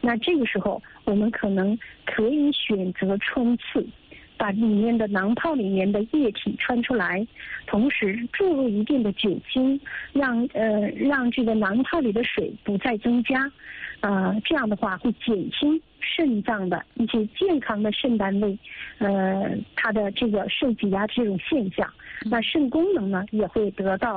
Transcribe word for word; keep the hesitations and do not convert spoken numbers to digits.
那这个时候我们可能可以选择冲刺，把里面的囊泡里面的液体穿出来，同时注入一定的酒精，让呃让这个囊泡里的水不再增加，呃这样的话会减轻肾脏的一些健康的肾单位，呃它的这个受挤压这种现象，那肾功能呢也会得到